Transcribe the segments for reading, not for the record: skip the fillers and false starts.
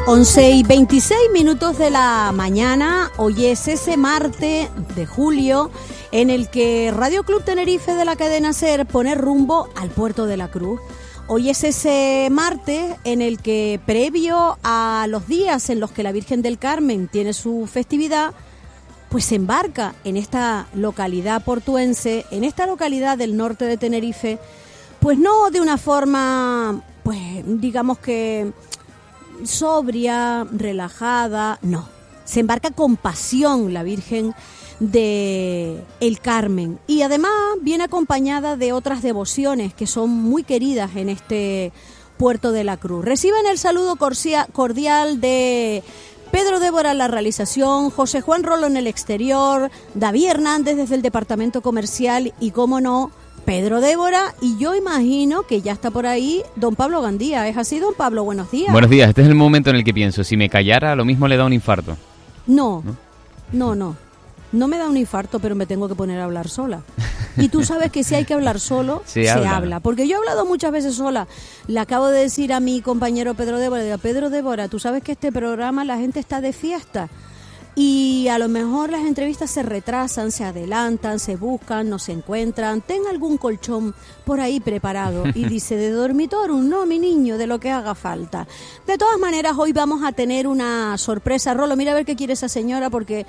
11:26 de la mañana. Hoy es ese martes de julio en el que Radio Club Tenerife de la cadena SER pone rumbo al puerto de la Cruz. Hoy es ese martes en el que, previo a los días en los que la Virgen del Carmen tiene su festividad, pues se embarca en esta localidad portuense, en esta localidad del norte de Tenerife, pues no de una forma, pues digamos que sobria, relajada, no. Se embarca con pasión la Virgen de el Carmen y además viene acompañada de otras devociones que son muy queridas en este puerto de la Cruz. Reciban el saludo cordial de Pedro Débora en la realización, José Juan Rolo en el exterior, David Hernández desde el departamento comercial y, cómo no, Pedro Débora, y yo imagino que ya está por ahí don Pablo Gandía. ¿Es así, don Pablo? Buenos días. Buenos días. Este es el momento en el que pienso, si me callara, lo mismo le da un infarto. No me da un infarto, pero me tengo que poner a hablar sola. Y tú sabes que si hay que hablar solo, se habla. Porque yo he hablado muchas veces sola. Le acabo de decir a mi compañero Pedro Débora, le digo, Pedro Débora, tú sabes que este programa la gente está de fiesta. Y a lo mejor las entrevistas se retrasan, se adelantan, se buscan, no se encuentran. Ten algún colchón por ahí preparado. Y dice, de dormitorio, no, mi niño, de lo que haga falta. De todas maneras, hoy vamos a tener una sorpresa. Rolo, mira a ver qué quiere esa señora, porque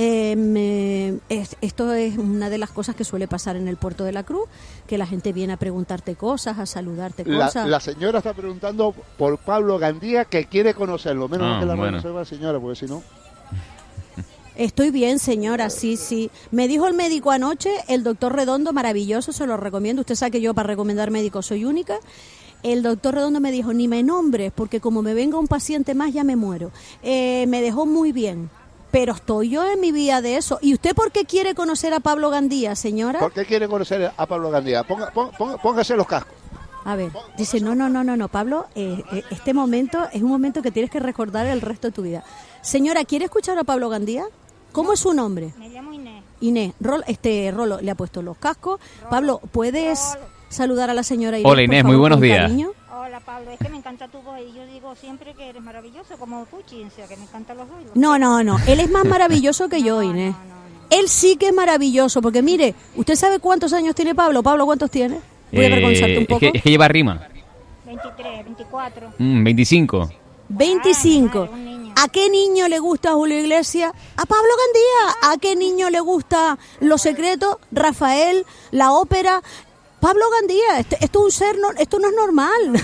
esto es una de las cosas que suele pasar en el puerto de la Cruz, que la gente viene a preguntarte cosas, a saludarte cosas. La señora está preguntando por Pablo Gandía, que quiere conocerlo. Menos mal que la conserva la señora, porque si no... Estoy bien, señora, sí. Me dijo el médico anoche, el doctor Redondo, maravilloso, se lo recomiendo. Usted sabe que yo para recomendar médicos soy única. El doctor Redondo me dijo, ni me nombres, porque como me venga un paciente más ya me muero. Me dejó muy bien, pero estoy yo en mi vía de eso. ¿Y usted por qué quiere conocer a Pablo Gandía, señora? ¿Por qué quiere conocer a Pablo Gandía? Póngase los cascos. A ver, dice, no, Pablo, este momento es un momento que tienes que recordar el resto de tu vida. Señora, ¿quiere escuchar a Pablo Gandía? ¿Cómo es su nombre? Me llamo Inés. Inés, Rolo le ha puesto los cascos. Pablo, ¿puedes saludar a la señora Inés? Hola Inés, muy buenos días. Cariño? Hola Pablo, es que me encanta tu voz y yo digo siempre que eres maravilloso como Fuchi, o sea que me encantan los dos. No, él es más maravilloso que yo, Inés. No. Él sí que es maravilloso, porque mire, ¿usted sabe cuántos años tiene Pablo? Pablo, ¿cuántos tiene? Voy a avergonzarte un poco. Es que lleva rima. 23, 24. 25. 25. ¿A qué niño le gusta Julio Iglesias? A Pablo Gandía. ¿A qué niño le gusta Los Secretos? Rafael, la ópera. Pablo Gandía, esto no es normal.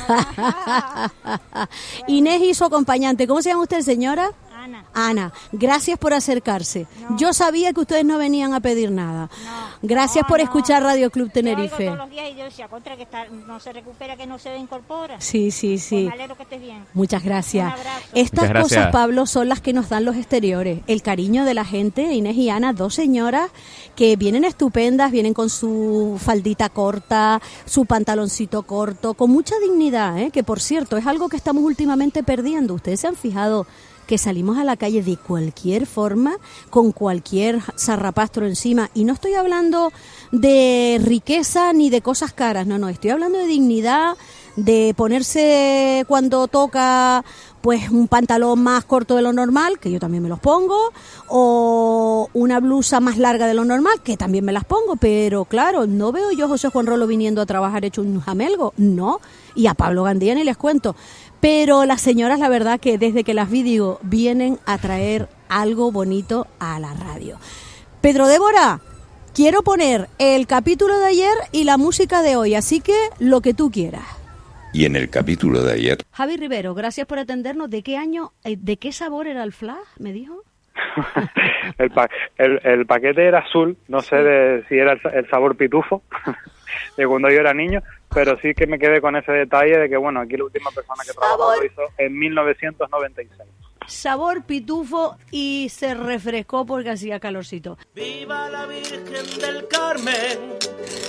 Inés y su acompañante. ¿Cómo se llama usted, señora? Ana, gracias por acercarse. No. Yo sabía que ustedes no venían a pedir nada. Gracias por escuchar Radio Club Tenerife. Yo oigo todos los días y yo decía, contra que no se recupera, que no se incorpora. Sí. Pues me alegro que estés bien. Muchas gracias. Un abrazo. Estas cosas, Pablo, son las que nos dan los exteriores. El cariño de la gente, Inés y Ana, dos señoras que vienen estupendas, vienen con su faldita corta, su pantaloncito corto, con mucha dignidad, que por cierto es algo que estamos últimamente perdiendo. Ustedes se han fijado que salimos a la calle de cualquier forma, con cualquier zarrapastro encima, y no estoy hablando de riqueza ni de cosas caras, no, estoy hablando de dignidad, de ponerse cuando toca pues un pantalón más corto de lo normal, que yo también me los pongo, o una blusa más larga de lo normal, que también me las pongo, pero claro, no veo yo a José Juan Rolo viniendo a trabajar hecho un jamelgo, no, y a Pablo Gandía ni les cuento. Pero las señoras, la verdad que desde que las vi, digo, vienen a traer algo bonito a la radio. Pedro Débora, quiero poner el capítulo de ayer y la música de hoy, así que lo que tú quieras. Y en el capítulo de ayer... Javi Rivero, gracias por atendernos. ¿De qué año, de qué sabor era el flash, me dijo? el paquete era azul, no sé si era el sabor pitufo, de cuando yo era niño, pero sí que me quedé con ese detalle de que, bueno, aquí la última persona que trabajó lo hizo en 1996. Sabor pitufo y se refrescó porque hacía calorcito. ¡Viva la Virgen del Carmen!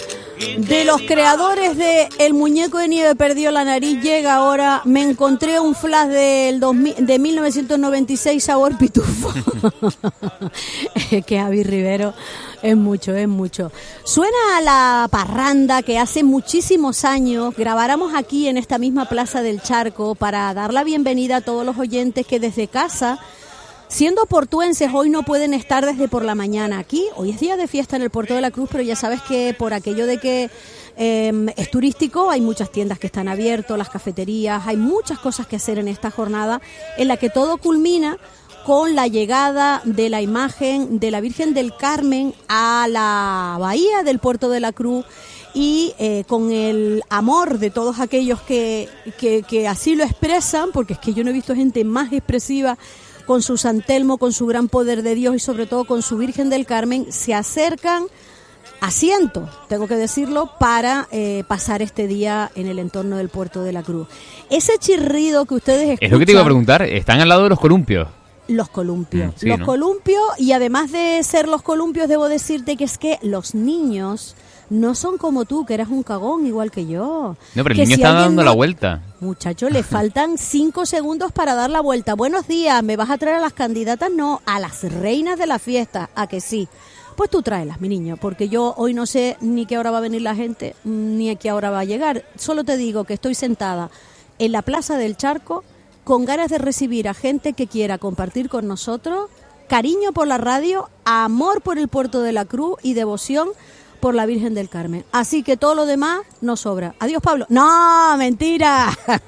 De los creadores de El muñeco de nieve perdió la nariz, llega ahora, me encontré un flash de 1996 sabor pitufo. Que Javi Rivero es mucho. Suena a la parranda que hace muchísimos años grabáramos aquí en esta misma Plaza del Charco para dar la bienvenida a todos los oyentes que desde casa, siendo portuenses, hoy no pueden estar desde por la mañana aquí. Hoy es día de fiesta en el Puerto de la Cruz, pero ya sabes que por aquello de que es turístico, hay muchas tiendas que están abiertas, las cafeterías, hay muchas cosas que hacer en esta jornada en la que todo culmina con la llegada de la imagen de la Virgen del Carmen a la bahía del Puerto de la Cruz y con el amor de todos aquellos que así lo expresan, porque es que yo no he visto gente más expresiva con su San Telmo, con su gran poder de Dios y sobre todo con su Virgen del Carmen, se acercan a cientos, tengo que decirlo, para pasar este día en el entorno del Puerto de la Cruz. Ese chirrido que ustedes escuchan... Es lo que te iba a preguntar, están al lado de los columpios. Los columpios, sí, los ¿no? columpios, y además de ser los columpios, debo decirte que es que los niños no son como tú, que eras un cagón igual que yo. No, pero el que niño si está alguien dando no... la vuelta. Muchacho, le faltan 5 segundos para dar la vuelta. Buenos días, ¿me vas a traer a las candidatas? No, a las reinas de la fiesta, ¿a que sí? Pues tú tráelas, mi niño, porque yo hoy no sé ni qué hora va a venir la gente, ni a qué hora va a llegar. Solo te digo que estoy sentada en la Plaza del Charco con ganas de recibir a gente que quiera compartir con nosotros cariño por la radio, amor por el Puerto de la Cruz y devoción por la Virgen del Carmen. Así que todo lo demás nos sobra. Adiós, Pablo. No, mentira.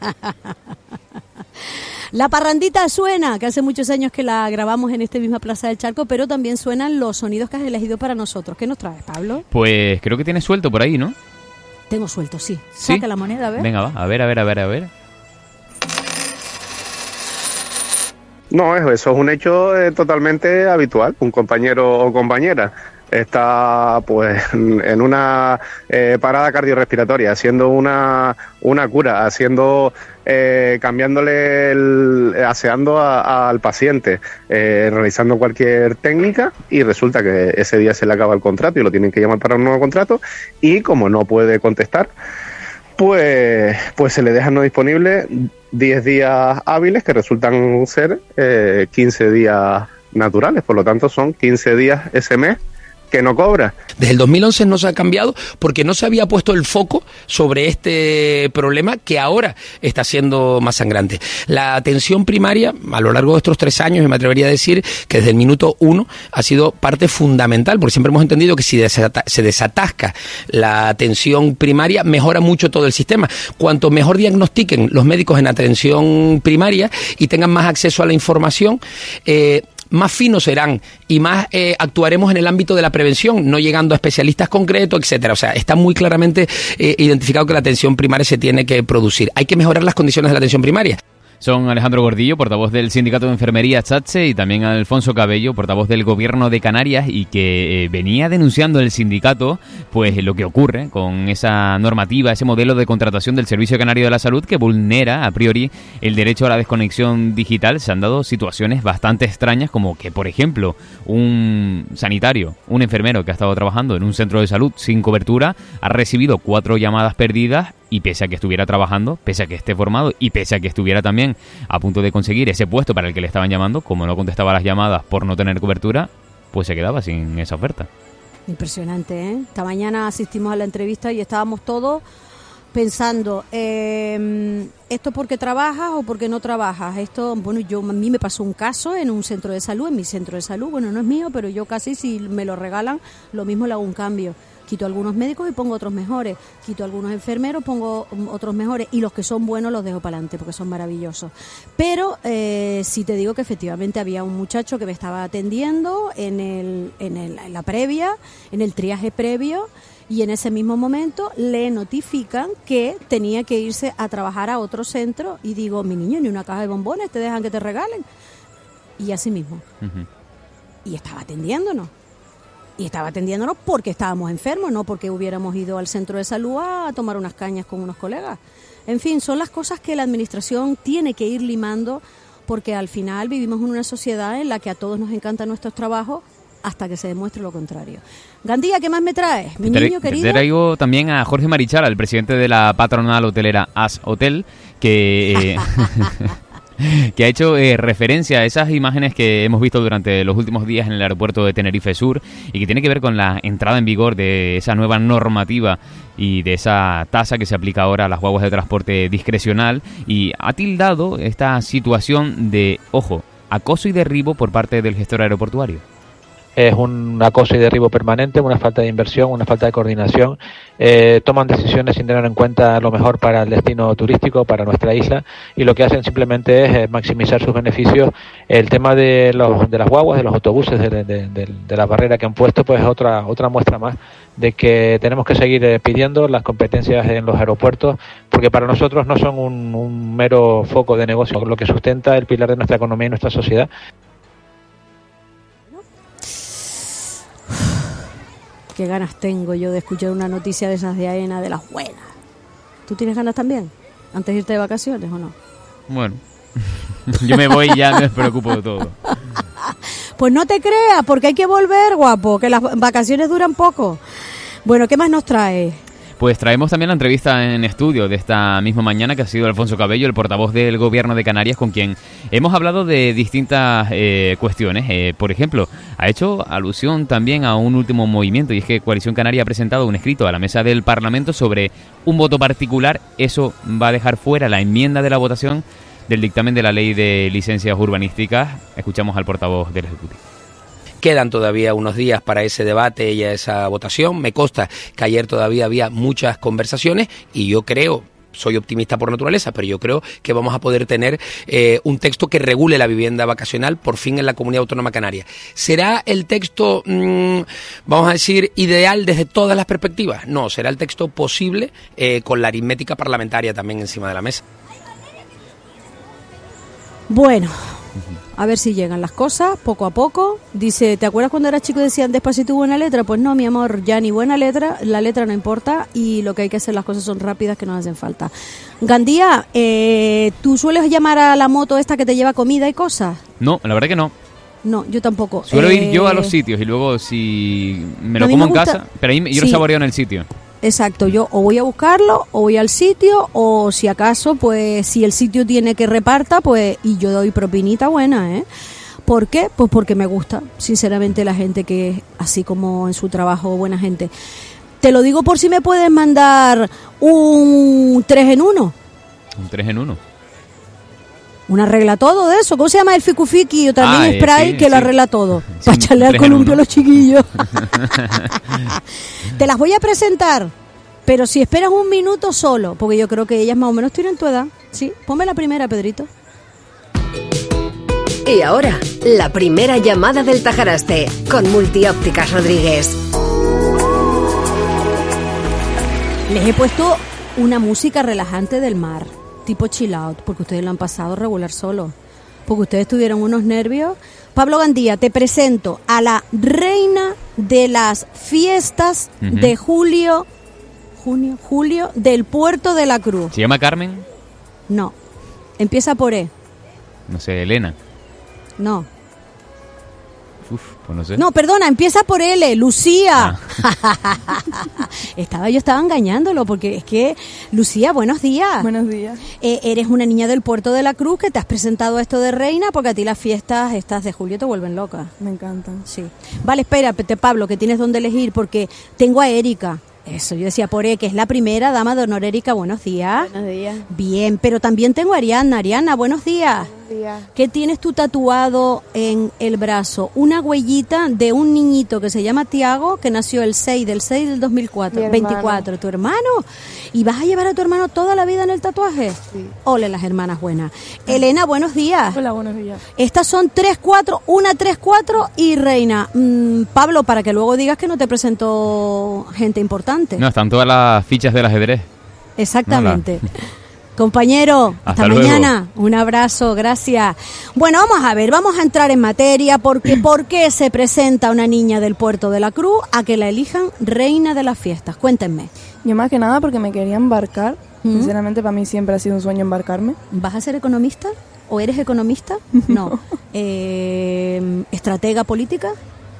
La parrandita suena, que hace muchos años que la grabamos en esta misma Plaza del Charco, pero también suenan los sonidos que has elegido para nosotros. ¿Qué nos traes, Pablo? Pues creo que tienes suelto por ahí, ¿no? Tengo suelto, sí. ¿Sí? Saca la moneda, a ver. Venga, va, a ver. No, eso es un hecho totalmente habitual. Un compañero o compañera está pues en una parada cardiorrespiratoria, haciendo una cura, aseando al paciente, realizando cualquier técnica, y resulta que ese día se le acaba el contrato y lo tienen que llamar para un nuevo contrato, y como no puede contestar, pues se le dejan no disponible 10 días hábiles, que resultan ser 15 días naturales. Por lo tanto, son 15 días ese mes que no cobra. Desde el 2011 no se ha cambiado porque no se había puesto el foco sobre este problema que ahora está siendo más sangrante. La atención primaria, a lo largo de estos 3 años, me atrevería a decir que desde el minuto 1 ha sido parte fundamental, porque siempre hemos entendido que si se desatasca la atención primaria, mejora mucho todo el sistema. Cuanto mejor diagnostiquen los médicos en atención primaria y tengan más acceso a la información, más finos serán y más actuaremos en el ámbito de la prevención, no llegando a especialistas concretos, etcétera. O sea, está muy claramente identificado que la atención primaria se tiene que producir. Hay que mejorar las condiciones de la atención primaria. Son Alejandro Gordillo, portavoz del Sindicato de Enfermería SATSE, y también Alfonso Cabello, portavoz del Gobierno de Canarias, y que venía denunciando el sindicato pues lo que ocurre con esa normativa, ese modelo de contratación del Servicio Canario de la Salud que vulnera a priori el derecho a la desconexión digital. Se han dado situaciones bastante extrañas, como que, por ejemplo, un sanitario, un enfermero que ha estado trabajando en un centro de salud sin cobertura, ha recibido 4 llamadas perdidas, y pese a que estuviera trabajando, pese a que esté formado y pese a que estuviera también a punto de conseguir ese puesto para el que le estaban llamando, como no contestaba las llamadas por no tener cobertura, pues se quedaba sin esa oferta. Impresionante, ¿eh? Esta mañana asistimos a la entrevista y estábamos todos pensando, ¿esto porque trabajas o porque no trabajas? Esto, bueno, a mí me pasó un caso en un centro de salud, en mi centro de salud, bueno, no es mío, pero yo casi, si me lo regalan, lo mismo le hago un cambio. Quito algunos médicos y pongo otros mejores. Quito algunos enfermeros, pongo otros mejores. Y los que son buenos los dejo para adelante porque son maravillosos. Pero sí te digo que efectivamente había un muchacho que me estaba atendiendo en la previa, en el triaje previo. Y en ese mismo momento le notifican que tenía que irse a trabajar a otro centro. Y digo, mi niño, ni una caja de bombones te dejan que te regalen. Y así mismo. Uh-huh. Y estaba atendiéndonos. Y estaba atendiéndonos porque estábamos enfermos, no porque hubiéramos ido al centro de salud a tomar unas cañas con unos colegas. En fin, son las cosas que la administración tiene que ir limando, porque al final vivimos en una sociedad en la que a todos nos encantan nuestros trabajos, hasta que se demuestre lo contrario. Gandía, ¿qué más me traes, mi niño querido? Te traigo también a Jorge Marichal, el presidente de la patronal hotelera As Hotel, que... que ha hecho referencia a esas imágenes que hemos visto durante los últimos días en el aeropuerto de Tenerife Sur y que tiene que ver con la entrada en vigor de esa nueva normativa y de esa tasa que se aplica ahora a las guaguas de transporte discrecional, y ha tildado esta situación de, ojo, acoso y derribo por parte del gestor aeroportuario. Es un acoso y derribo permanente, una falta de inversión, una falta de coordinación. Toman decisiones sin tener en cuenta lo mejor para el destino turístico, para nuestra isla, y lo que hacen simplemente es maximizar sus beneficios. El tema de las guaguas, de los autobuses, de la barrera que han puesto, pues es otra muestra más de que tenemos que seguir pidiendo las competencias en los aeropuertos, porque para nosotros no son un mero foco de negocio, lo que sustenta el pilar de nuestra economía y nuestra sociedad. Qué ganas tengo yo de escuchar una noticia de esas de AENA, de las buenas. ¿Tú tienes ganas también? ¿Antes de irte de vacaciones o no? Bueno, yo me voy y ya me preocupo de todo. Pues no te creas, porque hay que volver, guapo, que las vacaciones duran poco. Bueno, ¿qué más nos trae? Pues traemos también la entrevista en estudio de esta misma mañana, que ha sido Alfonso Cabello, el portavoz del Gobierno de Canarias, con quien hemos hablado de distintas cuestiones. Por ejemplo, ha hecho alusión también a un último movimiento, y es que Coalición Canaria ha presentado un escrito a la mesa del Parlamento sobre un voto particular. Eso va a dejar fuera la enmienda de la votación del dictamen de la Ley de Licencias Urbanísticas. Escuchamos al portavoz del Ejecutivo. Quedan todavía unos días para ese debate y esa votación. Me consta que ayer todavía había muchas conversaciones y yo creo, soy optimista por naturaleza, pero yo creo que vamos a poder tener un texto que regule la vivienda vacacional por fin en la Comunidad Autónoma Canaria. ¿Será el texto, vamos a decir, ideal desde todas las perspectivas? No, será el texto posible con la aritmética parlamentaria también encima de la mesa. Bueno, a ver si llegan las cosas, poco a poco. Dice, ¿te acuerdas cuando eras chico y decían Despacito buena letra? Pues no, mi amor, ya ni buena letra, la letra no importa y lo que hay que hacer, las cosas son rápidas, que nos hacen falta. Gandía, ¿tú sueles llamar a la moto esta que te lleva comida y cosas? No, la verdad que no. No, yo tampoco. Suelo ir yo a los sitios y luego si me lo como en casa, pero ahí yo lo saboreo en el sitio. Exacto, yo o voy a buscarlo, o voy al sitio, o si acaso, pues si el sitio tiene que reparta, pues y yo doy propinita buena, ¿eh? ¿Por qué? Pues porque me gusta, sinceramente, la gente que es así como en su trabajo, buena gente. Te lo digo por si me puedes mandar un 3 en 1. Un 3 en 1. Un arregla todo de eso. ¿Cómo se llama el ficu-fiqui? O también spray sí, que lo arregla todo. Sí, para echarle al columpio a los chiquillos. Te las voy a presentar, pero si esperas un minuto solo, porque yo creo que ellas más o menos tienen tu edad. Sí, ponme la primera, Pedrito. Y ahora, la primera llamada del Tajaraste, con Multiópticas Rodríguez. Les he puesto una música relajante del mar, tipo chill out, porque ustedes lo han pasado regular solo, porque ustedes tuvieron unos nervios. Pablo Gandía, te presento a la reina de las fiestas de julio del Puerto de la Cruz. ¿Se llama Carmen? No, empieza por E. No sé, Elena. No. Uf, pues no sé. No, perdona, empieza por L, Lucía. Yo estaba engañándolo, porque es que, Lucía, buenos días. Buenos días. Eres una niña del Puerto de la Cruz que te has presentado a esto de reina, porque a ti las fiestas estas de julio te vuelven loca. Me encantan. Sí. Vale, espérate, Pablo, que tienes donde elegir, porque tengo a Erika. Eso, yo decía por E, que es la primera dama de honor. Erika, buenos días. Buenos días. Bien, pero también tengo a Ariana. Ariana, buenos días. Buenos días. ¿Qué tienes tú tatuado en el brazo? Una huellita de un niñito que se llama Tiago, que nació el 6 del 2004. 24, ¿tu hermano? ¿Y vas a llevar a tu hermano toda la vida en el tatuaje? Sí. Ole, las hermanas buenas. Elena, buenos días. Hola, buenos días. Estas son 3-4, una 3-4 y reina. Pablo, para que luego digas que no te presento gente importante. No, están todas las fichas del ajedrez. Exactamente. Compañero, hasta mañana. Un abrazo, gracias. Bueno, vamos a entrar en materia, porque ¿por qué se presenta una niña del Puerto de la Cruz a que la elijan reina de las fiestas? Cuéntenme. Yo más que nada porque me quería embarcar. Sinceramente, para mí siempre ha sido un sueño embarcarme. ¿Vas a ser economista? ¿O eres economista? No. ¿Estratega política?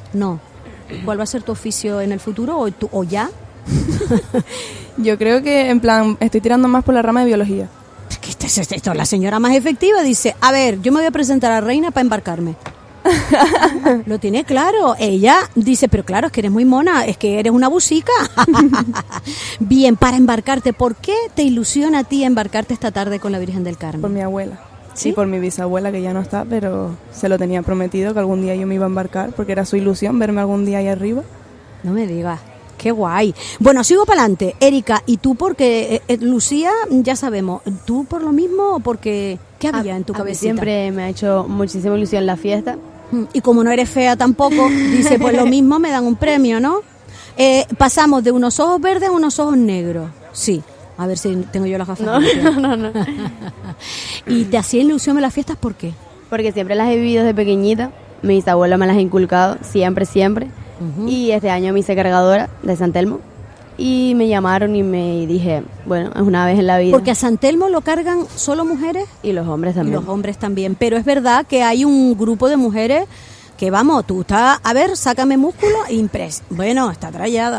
No. ¿Cuál va a ser tu oficio en el futuro o ya? Yo creo que, en plan, estoy tirando más por la rama de biología. Esto, la señora más efectiva dice, a ver, yo me voy a presentar a Reina para embarcarme. Lo tiene claro. Ella dice, pero claro, es que eres muy mona, es que eres una busica. Bien, para embarcarte, ¿por qué te ilusiona a ti embarcarte esta tarde con la Virgen del Carmen? Por mi abuela. ¿Sí? Y por mi bisabuela, que ya no está, pero se lo tenía prometido que algún día yo me iba a embarcar, porque era su ilusión verme algún día ahí arriba. No me digas. Qué guay. Bueno, sigo para adelante. Erika, ¿y tú porque Lucía, ya sabemos, tú por lo mismo o porque qué había en tu cabecita? Siempre me ha hecho muchísima ilusión la fiesta. Y como no eres fea tampoco, dice, pues lo mismo, me dan un premio, ¿no? Pasamos de unos ojos verdes a unos ojos negros. Sí. A ver si tengo yo las gafas. No. ¿Y te hacía ilusión las fiestas por qué? Porque siempre las he vivido desde pequeñita. Mis abuelos me las han inculcado, siempre. Y este año me hice cargadora de San Telmo. Y me llamaron y me dije, bueno, es una vez en la vida. Porque a San Telmo lo cargan solo mujeres. Y los hombres también. Y los hombres también. Pero es verdad que hay un grupo de mujeres que, vamos, tú estás, a ver, sácame músculo, bueno, está trallada.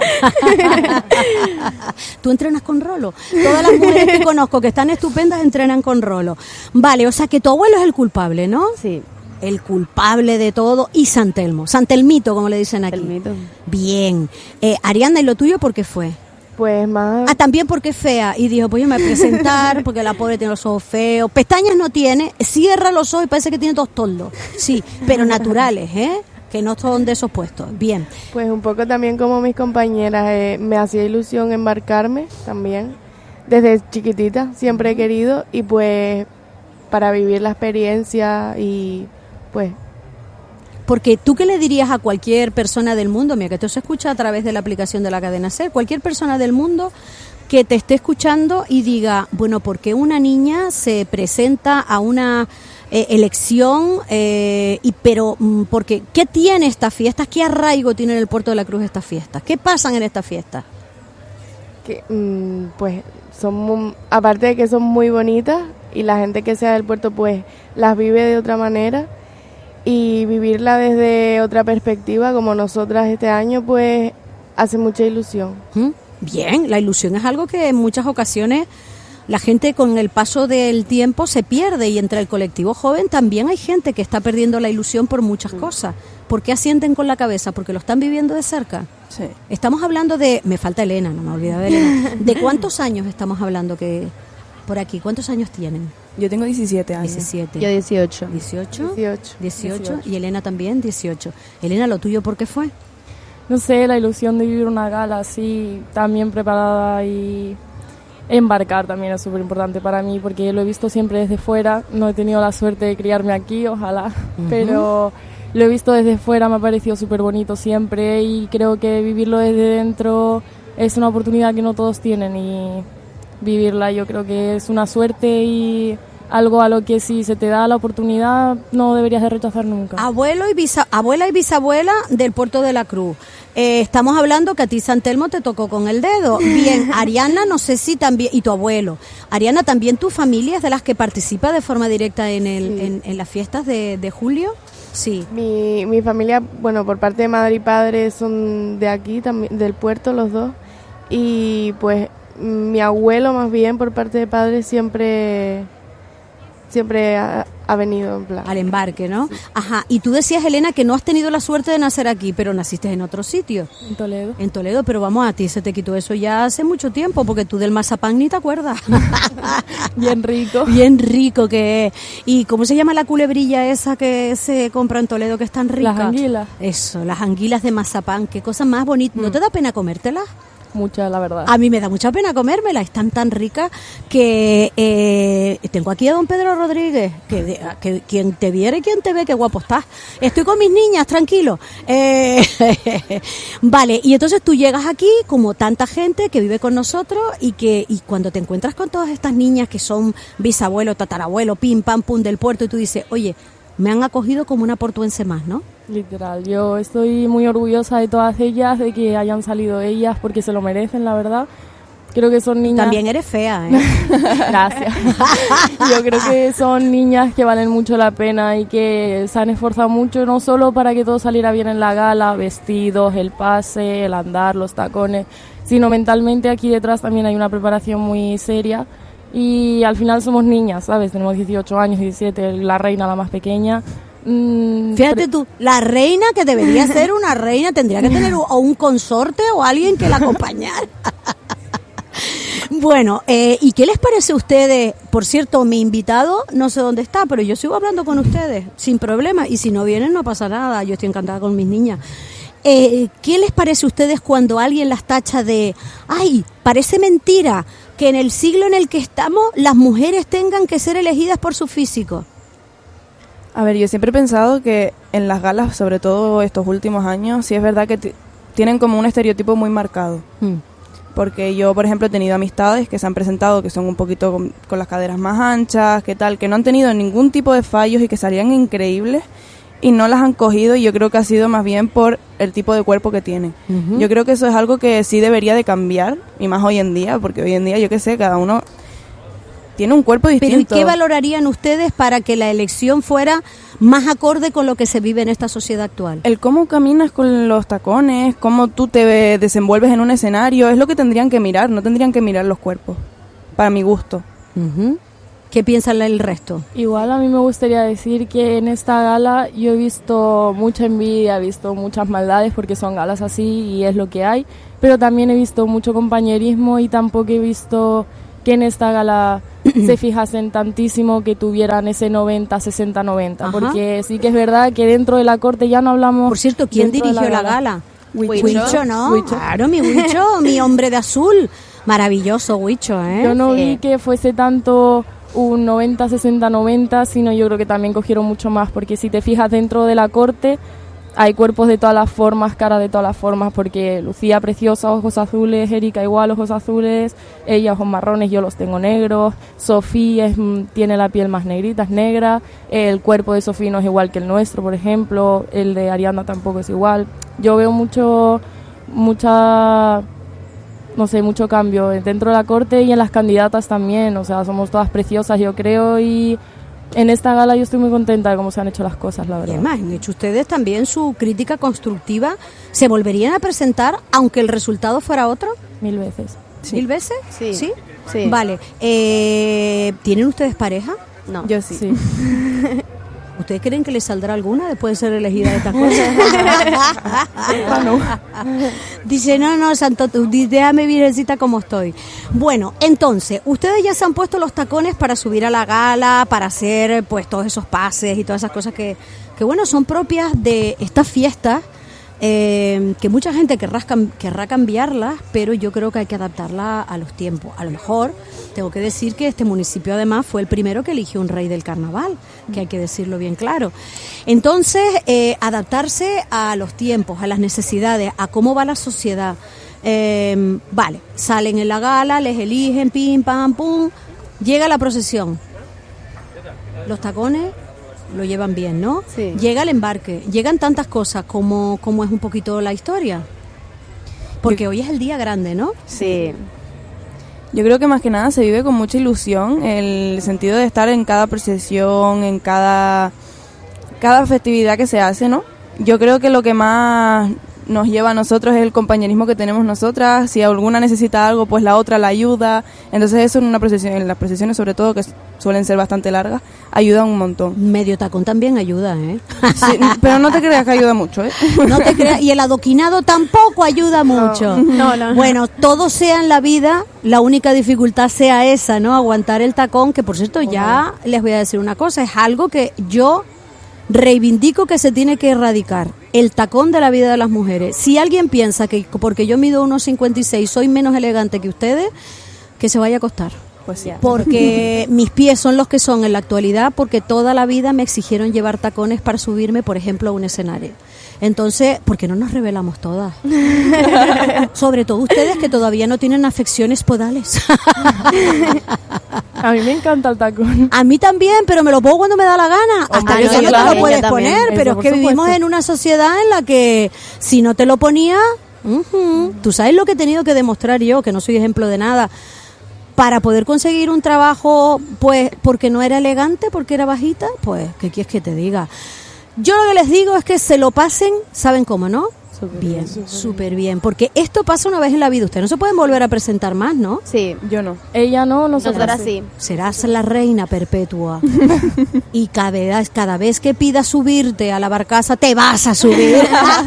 Tú entrenas con Rolo. Todas las mujeres que conozco que están estupendas entrenan con Rolo. Vale, o sea que tu abuelo es el culpable, ¿no? Sí. El culpable de todo. Y San Telmo, San Telmito, como le dicen aquí. Telmito. Bien. Ariadna, ¿y lo tuyo por qué fue? Pues más... también porque es fea. Y dijo, pues yo me voy a presentar porque la pobre tiene los ojos feos. Pestañas no tiene, cierra los ojos y parece que tiene dos toldos. Sí, pero naturales, que no son de esos puestos. Bien. Pues un poco también como mis compañeras, me hacía ilusión embarcarme también. Desde chiquitita siempre he querido y pues para vivir la experiencia y pues... Porque tú, ¿qué le dirías a cualquier persona del mundo? Mira, que esto se escucha a través de la aplicación de la cadena SER. Cualquier persona del mundo que te esté escuchando y diga, bueno, ¿por qué una niña se presenta a una elección? Pero, porque, ¿qué tiene estas fiestas? ¿Qué arraigo tiene en el Puerto de la Cruz estas fiestas? ¿Qué pasan en estas fiestas? Que, pues, aparte de que son muy bonitas y la gente que sea del puerto, pues, las vive de otra manera. Y vivirla desde otra perspectiva, como nosotras este año, pues hace mucha ilusión. Bien, la ilusión es algo que en muchas ocasiones la gente con el paso del tiempo se pierde, y entre el colectivo joven también hay gente que está perdiendo la ilusión por muchas cosas. ¿Por qué asienten con la cabeza? ¿Porque lo están viviendo de cerca? Sí. Estamos hablando de... Me falta Elena, no me olvidaba de Elena. ¿De cuántos años estamos hablando que por aquí? ¿Cuántos años tienen? Yo tengo 17 años. 17. Yo 18. 18. 18. 18. Y Elena también, 18. Elena, ¿lo tuyo por qué fue? No sé, la ilusión de vivir una gala así, tan bien preparada, y embarcar también es súper importante para mí, porque lo he visto siempre desde fuera. No he tenido la suerte de criarme aquí, ojalá, pero lo he visto desde fuera, me ha parecido súper bonito siempre, y creo que vivirlo desde dentro es una oportunidad que no todos tienen, y vivirla yo creo que es una suerte y algo a lo que si se te da la oportunidad no deberías de rechazar nunca. Abuela y bisabuela del Puerto de la Cruz. Estamos hablando que a ti San Telmo te tocó con el dedo. Bien, Ariana, no sé si también, y tu abuelo. Ariana, ¿también tu familia es de las que participa de forma directa en las fiestas de julio? Sí. Mi familia, bueno, por parte de madre y padre son de aquí, también del puerto los dos, y pues mi abuelo más bien por parte de padre siempre ha venido en plan al embarque, ¿no? Sí. Ajá. Y tú decías, Elena, que no has tenido la suerte de nacer aquí, pero naciste en otro sitio. En Toledo. En Toledo, pero vamos, a ti se te quitó eso ya hace mucho tiempo, porque tú del mazapán ni te acuerdas. Bien rico. Bien rico que es. ¿Y cómo se llama la culebrilla esa que se compra en Toledo que es tan rica? Las anguilas. Eso, las anguilas de mazapán, qué cosa más bonita. ¿No te da pena comértelas? Mucha, la verdad. A mí me da mucha pena comérmela, están tan ricas que tengo aquí a don Pedro Rodríguez, que quien te viera y quien te ve, qué guapo estás. Estoy con mis niñas, tranquilo. Vale, y entonces tú llegas aquí como tanta gente que vive con nosotros y cuando te encuentras con todas estas niñas que son bisabuelo, tatarabuelo, pim, pam, pum del puerto, y tú dices, oye, me han acogido como una portuense más, ¿no? Literal, yo estoy muy orgullosa de todas ellas, de que hayan salido ellas, porque se lo merecen, la verdad. Creo que son niñas... También eres fea, ¿eh? Gracias. Yo creo que son niñas que valen mucho la pena y que se han esforzado mucho, no solo para que todo saliera bien en la gala, vestidos, el pase, el andar, los tacones, sino mentalmente aquí detrás también hay una preparación muy seria y al final somos niñas, ¿sabes? Tenemos 18 años, 17, la reina, la más pequeña. Fíjate tú, la reina, que debería ser una reina, tendría que tener o un consorte o alguien que la acompañara. Bueno, ¿y qué les parece a ustedes? Por cierto, mi invitado no sé dónde está, pero yo sigo hablando con ustedes sin problema, y si no vienen no pasa nada, yo estoy encantada con mis niñas. ¿Qué les parece a ustedes cuando alguien las tacha de, ay, parece mentira que en el siglo en el que estamos las mujeres tengan que ser elegidas por su físico? A ver, yo siempre he pensado que en las galas, sobre todo estos últimos años, sí es verdad que tienen como un estereotipo muy marcado. Porque yo, por ejemplo, he tenido amistades que se han presentado que son un poquito con las caderas más anchas, que tal, que no han tenido ningún tipo de fallos y que salían increíbles y no las han cogido, y yo creo que ha sido más bien por el tipo de cuerpo que tienen. Yo creo que eso es algo que sí debería de cambiar, y más hoy en día, porque hoy en día, yo qué sé, cada uno tiene un cuerpo distinto. Pero ¿y qué valorarían ustedes para que la elección fuera más acorde con lo que se vive en esta sociedad actual? El cómo caminas con los tacones, cómo tú te desenvuelves en un escenario, es lo que tendrían que mirar, no tendrían que mirar los cuerpos, para mi gusto. ¿Qué piensa el resto? Igual a mí me gustaría decir que en esta gala yo he visto mucha envidia, he visto muchas maldades porque son galas así y es lo que hay, pero también he visto mucho compañerismo y tampoco he visto que en esta gala se fijasen tantísimo que tuvieran ese 90, 60, 90, porque sí que es verdad que dentro de la corte ya no hablamos... Por cierto, ¿quién dirigió la gala? Huicho, ¿no? Huicho. Claro, mi Huicho, mi hombre de azul. Maravilloso Huicho, ¿eh? Yo no vi que fuese tanto un 90, 60, 90, sino yo creo que también cogieron mucho más, porque si te fijas dentro de la corte hay cuerpos de todas las formas, caras de todas las formas, porque Lucía preciosa, ojos azules, Erika igual, ojos azules, ella ojos marrones, yo los tengo negros, Sofía tiene la piel más negrita, es negra, el cuerpo de Sofía no es igual que el nuestro, por ejemplo, el de Ariana tampoco es igual. Yo veo mucho cambio dentro de la corte y en las candidatas también, o sea, somos todas preciosas, yo creo, y en esta gala yo estoy muy contenta de cómo se han hecho las cosas, la verdad. Y además, han hecho ustedes también su crítica constructiva. ¿Se volverían a presentar aunque el resultado fuera otro? 1000 veces. Sí. ¿1000 veces? Sí. ¿Sí? Sí. Vale. ¿Tienen ustedes pareja? No. Yo sí. ¿Ustedes creen que les saldrá alguna después de ser elegida de estas cosas? No. Dice, no, santo, déjame virgencita como estoy. Bueno, entonces, ustedes ya se han puesto los tacones para subir a la gala, para hacer pues todos esos pases y todas esas cosas que bueno, son propias de estas fiestas, que mucha gente querrá cambiarlas, pero yo creo que hay que adaptarla a los tiempos. A lo mejor tengo que decir que este municipio además fue el primero que eligió un rey del carnaval, que hay que decirlo bien claro. Entonces, adaptarse a los tiempos, a las necesidades, a cómo va la sociedad. Vale, salen en la gala, les eligen, pim, pam, pum, llega la procesión. Los tacones lo llevan bien, ¿no? Sí. Llega el embarque, llegan tantas cosas como es un poquito la historia. Porque hoy es el día grande, ¿no? Sí. Yo creo que más que nada se vive con mucha ilusión el sentido de estar en cada procesión, en cada festividad que se hace, ¿no? Yo creo que lo que más nos lleva a nosotros es el compañerismo que tenemos nosotras. Si alguna necesita algo, pues la otra la ayuda. Entonces eso en una procesión, en las procesiones sobre todo, que suelen ser bastante largas, ayuda un montón. Medio tacón también ayuda, ¿eh? Sí, pero no te creas que ayuda mucho, ¿eh? No te creas, y el adoquinado tampoco ayuda mucho. No. Bueno, todo sea en la vida, la única dificultad sea esa, ¿no? Aguantar el tacón, que por cierto ya les voy a decir una cosa, es algo que yo reivindico que se tiene que erradicar, el tacón de la vida de las mujeres. Si alguien piensa que porque yo mido 1,56 soy menos elegante que ustedes, que se vaya a acostar. Pues sí. Porque mis pies son los que son en la actualidad, porque toda la vida me exigieron llevar tacones para subirme, por ejemplo, a un escenario. Entonces, ¿por qué no nos revelamos todas? Sobre todo ustedes que todavía no tienen afecciones podales. A mí me encanta el tacón. A mí también, pero me lo pongo cuando me da la gana. Hasta que solo te lo puedes poner, pero es que vivimos en una sociedad en la que si no te lo ponías, Tú sabes lo que he tenido que demostrar yo, que no soy ejemplo de nada, para poder conseguir un trabajo, pues, porque no era elegante, porque era bajita, pues, ¿qué quieres que te diga? Yo lo que les digo es que se lo pasen, ¿saben cómo, no? Bien, súper bien, porque esto pasa una vez en la vida, ustedes no se pueden volver a presentar más, ¿no? Sí, yo no. Ella no, nosotros sí. Serás la reina perpetua y cada vez que pidas subirte a la barcaza te vas a subir.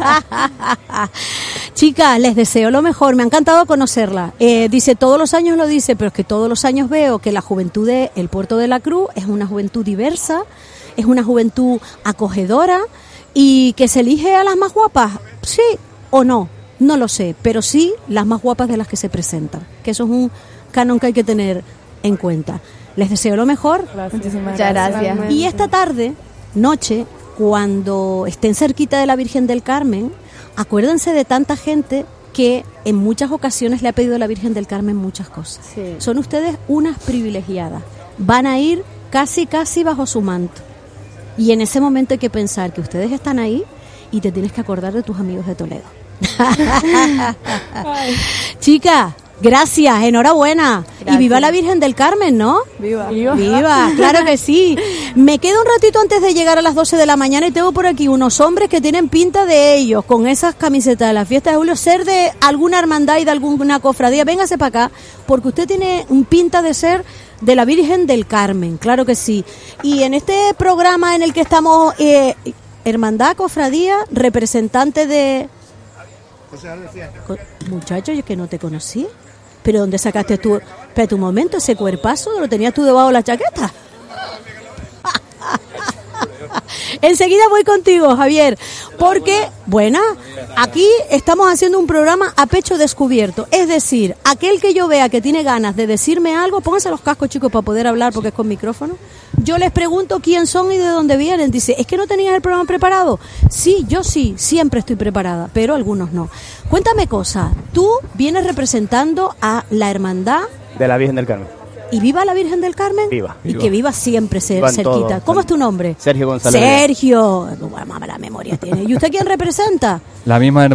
Chicas, les deseo lo mejor, me ha encantado conocerla. Dice, todos los años lo dice, pero es que todos los años veo que la juventud del Puerto de la Cruz es una juventud diversa, es una juventud acogedora y que se elige a las más guapas, sí o no, no lo sé, pero sí las más guapas de las que se presentan, que eso es un canon que hay que tener en cuenta. Les deseo lo mejor. Muchas gracias. Y esta tarde, noche, cuando estén cerquita de la Virgen del Carmen, acuérdense de tanta gente que en muchas ocasiones le ha pedido a la Virgen del Carmen muchas cosas. Sí. Son ustedes unas privilegiadas. Van a ir casi bajo su manto. Y en ese momento hay que pensar que ustedes están ahí y te tienes que acordar de tus amigos de Toledo. Chicas, gracias, enhorabuena. Gracias. Y viva la Virgen del Carmen, ¿no? Viva, claro que sí. Me quedo un ratito antes de llegar a las 12 de la mañana y tengo por aquí unos hombres que tienen pinta de ellos, con esas camisetas de la fiesta de julio, ser de alguna hermandad y de alguna cofradía. Véngase para acá, porque usted tiene un pinta de ser de la Virgen del Carmen, claro que sí. Y en este programa en el que estamos, hermandad, cofradía, representante de... Muchacho, yo que no te conocí. ¿Pero dónde sacaste tú? Espera un momento, ese cuerpazo lo tenías tú debajo de la chaqueta. Enseguida voy contigo, Javier, porque, bueno, aquí estamos haciendo un programa a pecho descubierto. Es decir, aquel que yo vea que tiene ganas de decirme algo, pónganse los cascos, chicos, para poder hablar, porque es con micrófono. Yo les pregunto quién son y de dónde vienen. Dice, ¿es que no tenías el programa preparado? Sí, yo sí, siempre estoy preparada, pero algunos no. Cuéntame cosa, tú vienes representando a la hermandad de la Virgen del Carmen. ¿Y viva la Virgen del Carmen? Viva. Y que viva siempre cerquita. Todo. ¿Cómo es tu nombre? Sergio González. Sergio. Bueno, la memoria tiene. ¿Y usted quién representa? La misma hermandad